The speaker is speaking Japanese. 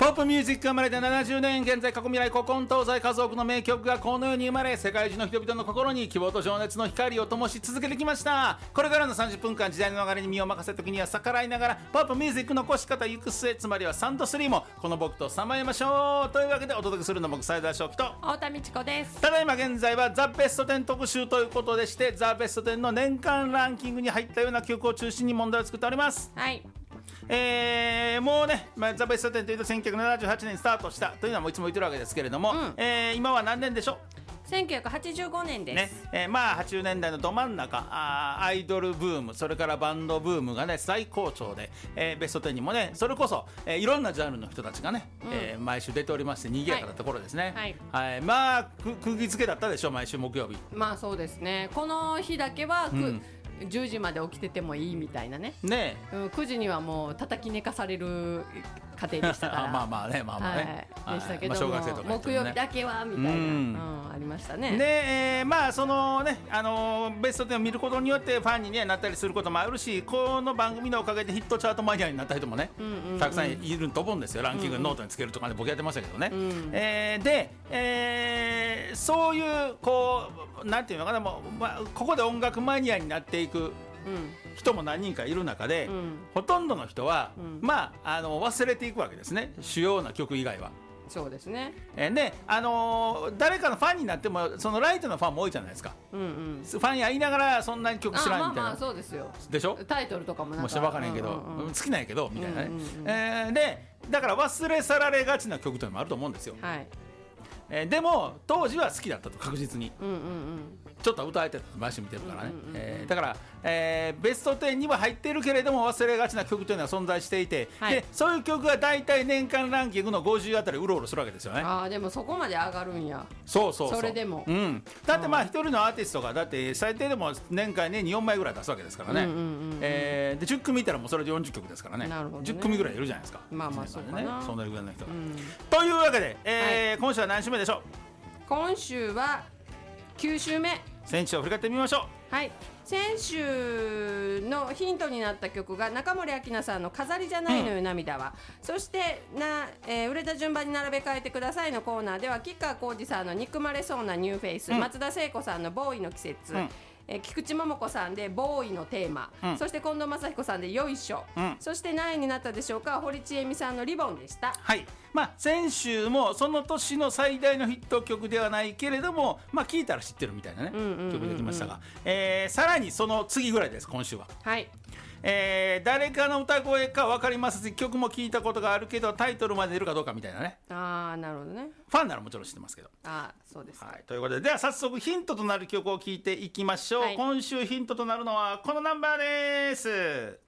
ポップミュージックが生まれて70年、現在過去未来古今東西数多くの名曲がこの世に生まれ、世界中の人々の心に希望と情熱の光を灯し続けてきました。これからの30分間、時代の流れに身を任せ、時には逆らいながらポップミュージックの起こし方行く末、つまりはサンド3もこの僕とさまえましょう。というわけでお届けするの僕斉田翔樹と太田美智子です。 ただいま現在はザ・ベスト10特集ということでして、ザ・ベスト10の年間ランキングに入ったような曲を中心に問題を作っております。 はい。 もうね、ザ・ベスト10というと1978年にスタートしたというのはもういつも言ってるわけですけれども、今は何年でしょう。 1985年です、 ね。80年代のど真ん中、アイドルブーム、それからバンドブームがね最高潮で、ベスト10にもね、それこそ、いろんなジャンルの人たちがね、毎週出ておりまして、賑やかなところですね。はい、まあ釘付けだったでしょ、毎週木曜日。 まあそうですね。この日だけは、10時まで起きててもいいみたいなね。9時にはもう叩き寝かされる家庭でしたからまあね、 でしたけども、 小学生とかね、 木曜日だけはみたいな、ありましたね。 で、そのね、ベスト10を見ることによってファンに、ね、なったりすることもあるし、この番組のおかげでヒットチャートマニアになった人もね、たくさんいると思うんですよ。ランキングノートにつけるとかね、僕やってましたけどね。で、そういうこうなんていうのかな、もう、ここで音楽マニアになっていく人も何人かいる中で、ほとんどの人は、忘れていくわけですね、主要な曲以外は。 そうですね。 で、誰かのファンになってもそのライトのファンも多いじゃないですか。ファンや言いながらそんなに曲知らんみたいな。 そうですよ。 でしょ。 タイトルとかもなんかもう分からへんけど、好きなんやけどみたいなね。で、だから忘れ去られがちな曲というのもあると思うんですよ。でも当時は好きだったと、確実に、ちょっと歌えてたと毎週見てるからね。だから、ベスト10には入っているけれども忘れがちな曲というのは存在していて、でそういう曲が大体年間ランキングの50あたりうろうろするわけですよね。 でもそこまで上がるんや。 それでも、だって一人のアーティストがだって最低でも年間に4枚ぐらい出すわけですからね。で10組見たらもうそれで40曲ですからね。10組ぐらいいるじゃないですか。 そうかな、 そんなぐらいの人が、というわけで、今週は何週目でしょう。 今週は9週目。 先週を振り返ってみましょう。 先週のヒントになった曲が中森明菜さんの飾りじゃないのよ涙は、そして売れた順番に並べ替えてくださいのコーナーでは吉川晃司さんの憎まれそうなニューフェイス、松田聖子さんのボーイの季節、菊池桃子さんでボーイのテーマ、そして近藤真彦さんでよいしょ、そして何位になったでしょうか。堀ちえみさんのリボンでした。 先週もその年の最大のヒット曲ではないけれども、聴いたら知ってるみたいなね、曲できましたが、さらにその次ぐらいです、今週は。誰かの歌声か分かりますし、曲も聞いたことがあるけどタイトルまで出るかどうかみたいなね。 なるほどね。 ファンならもちろん知ってますけど。 そうです、 ということで、では早速ヒントとなる曲を聞いていきましょう。今週ヒントとなるのはこのナンバーです。